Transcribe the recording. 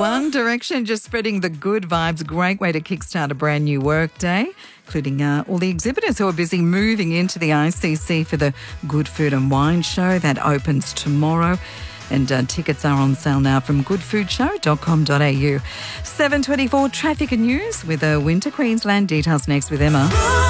One Direction just spreading the good vibes. Great way to kickstart a brand new work day, including all the exhibitors who are busy moving into the ICC for the Good Food and Wine Show that opens tomorrow. And tickets are on sale now from goodfoodshow.com.au. 7:24 traffic and news with Winter Queensland. Details next with Emma.